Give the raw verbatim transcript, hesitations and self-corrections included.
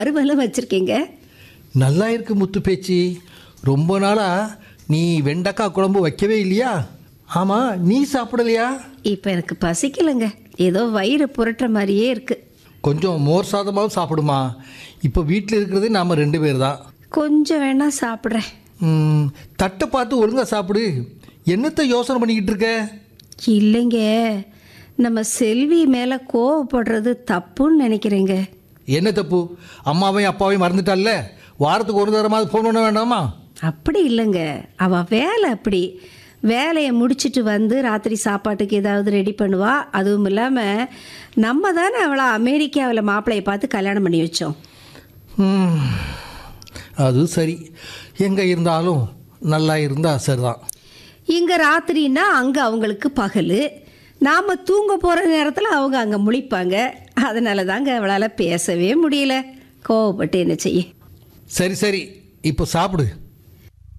வறுவலும் வச்சுருக்கீங்க. நல்லா இருக்கு முத்து பேச்சு. ரொம்ப நாளாக நீ வெண்டைக்காய் குழம்பு வைக்கவே இல்லையா? ஆமாம், நீ சாப்பிடலையா? இப்போ எனக்கு பசிக்கலைங்க, ஏதோ வயிறு புரட்டுற மாதிரியே இருக்குது. கொஞ்சம் மோர் சாதமாகவும் சாப்பிடுமா. இப்போ வீட்டில் இருக்கிறது நாம் ரெண்டு பேர் தான். கொஞ்சம் வேணா சாப்பிட்றேன். ம், தட்டை பார்த்து ஒழுங்காக சாப்பிடு. என்னத்தை யோசனை பண்ணிக்கிட்டு இருக்க? இல்லைங்க, நம்ம செல்வி மேலே கோவப்படுறது தப்புன்னு நினைக்கிறேங்க. என்ன தப்பு? அம்மாவையும் அப்பாவையும் மறந்துட்டால, வாரத்துக்கு ஒரு தரமாவது ஃபோன் பண்ண வேண்டாமா? அப்படி இல்லைங்க, அவள் வேலை அப்படி. வேலையை முடிச்சுட்டு வந்து ராத்திரி சாப்பாட்டுக்கு ஏதாவது ரெடி பண்ணுவா. அதுவும் இல்லாமல் நம்ம தானே அவளை அமெரிக்காவில் மாப்பிள்ளையை பார்த்து கல்யாணம் பண்ணி வச்சோம். ம், அது சரி. எங்கே இருந்தாலும் நல்லா இருந்தால் சரிதான். இங்கே ராத்திரின்னா அங்கே அவங்களுக்கு பகல். நாம் தூங்க போகிற நேரத்தில் அவங்க அங்கே முழிப்பாங்க. அதனால தாங்க அவளால் பேசவே முடியல. கோவப்பட்டு என்ன செய்ய. சரி சரி, இப்போ சாப்பிடு.